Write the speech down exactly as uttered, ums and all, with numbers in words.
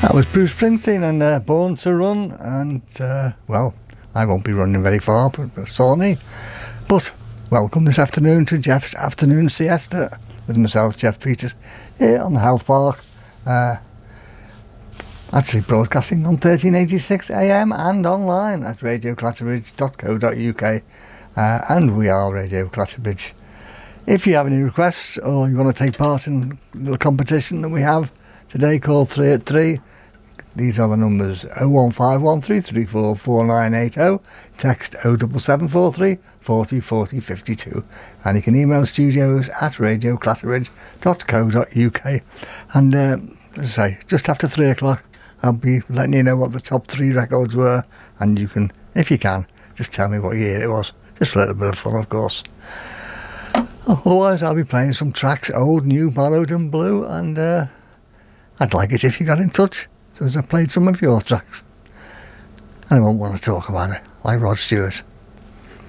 That was Bruce Springsteen and uh, Born to Run, and uh, well, I won't be running very far, but sorry. But welcome this afternoon to Jeff's Afternoon Siesta with myself, Jeff Peters, here on the Health Park. Uh, actually broadcasting on thirteen eighty-six A M and online at radio clatterbridge dot co dot uk, uh, and we are Radio Clatterbridge. If you have any requests or you want to take part in the competition that we have today, call three eight three. These are the numbers: oh one five one three three four four nine eight oh, text oh seven seven four three four oh four oh five two, and you can email studios at radio clatterbridge dot co dot uk. And uh, as I say, just after three o'clock, I'll be letting you know what the top three records were, and you can, if you can, just tell me what year it was. Just for a little bit of fun, of course. Otherwise, I'll be playing some tracks, old, new, borrowed and blue, and uh, I'd like it if you got in touch, so as I played some of your tracks. And I won't want to talk about it, like Rod Stewart.